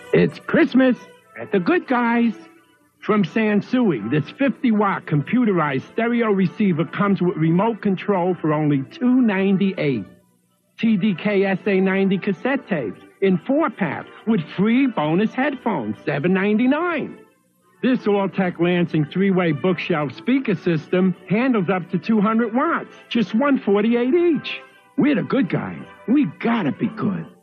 It's Christmas at the Good Guys. From Sansui, this 50-watt computerized stereo receiver comes with remote control for only $298. TDK SA90 cassette tapes in 4-pack with free bonus headphones, $7.99. This Alltech Lansing 3-way bookshelf speaker system handles up to 200 watts, just $148 each. We're the Good Guys. We gotta be good.